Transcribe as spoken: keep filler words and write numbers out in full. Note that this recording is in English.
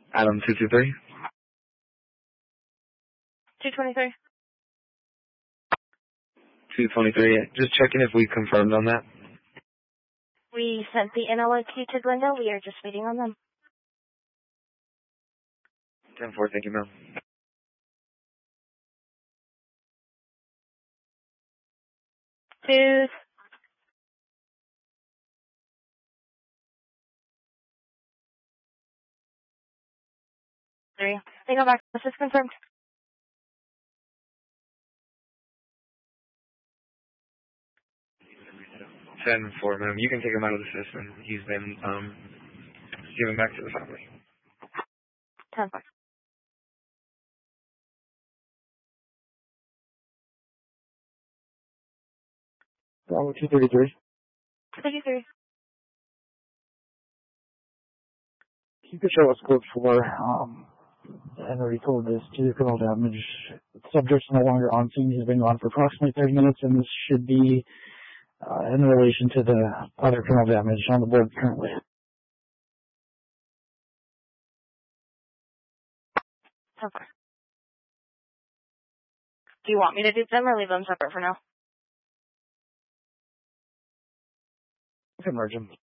Adam two two three. two twenty-three. two twenty-three. Just checking if we confirmed on that. We sent the N L O Q to Glendale. We are just waiting on them. ten four, thank you, ma'am. Two. Three. They go back. This is confirmed. ten four, ma'am. You can take him out of the system. He's been um given back to the family. ten four. Bravo two thirty-three. thirty-three. You could show us code for, um, and already told this to criminal damage. The subject's no longer on scene. He's been gone for approximately thirty minutes, and this should be uh, in relation to the other criminal damage on the board currently. ten four. Do you want me to do them or leave them separate for now? You can merge them.